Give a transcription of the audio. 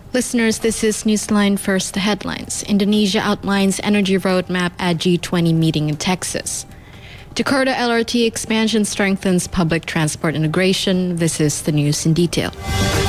Listeners, this is Newsline First, the headlines. Indonesia outlines energy roadmap at G20 meeting in Texas. Jakarta LRT expansion strengthens public transport integration. This is the news in detail.